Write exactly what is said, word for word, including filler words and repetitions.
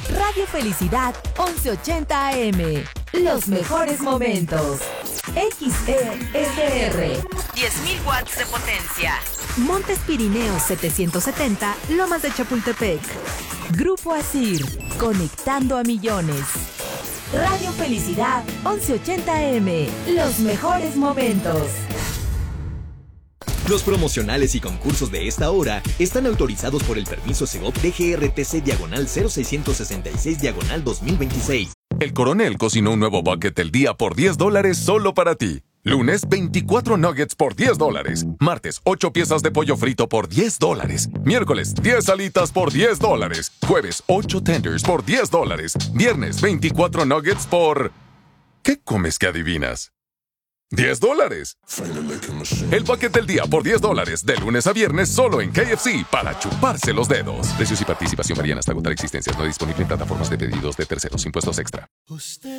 Radio Felicidad once ochenta A M. Los mejores momentos. X E S R. diez mil watts de potencia. Montes Pirineos setecientos setenta, Lomas de Chapultepec. Grupo Asir, conectando a millones. Radio Felicidad once ochenta A M. Los mejores momentos. Los promocionales y concursos de esta hora están autorizados por el permiso Segov D G R T C diagonal cero seiscientos sesenta y seis diagonal dos mil veintiséis. El Coronel cocinó un nuevo bucket del día por diez dólares solo para ti. Lunes, veinticuatro nuggets por diez dólares. Martes, ocho piezas de pollo frito por diez dólares. Miércoles, diez alitas por diez dólares. Jueves, ocho tenders por diez dólares. Viernes, veinticuatro nuggets por... ¿Qué comes que adivinas? ¡diez dólares! El bucket del día por diez dólares, de lunes a viernes, solo en K F C, para chuparse los dedos. Precios y participación varían hasta agotar existencias. No disponible en plataformas de pedidos de terceros. Impuestos extra. Usted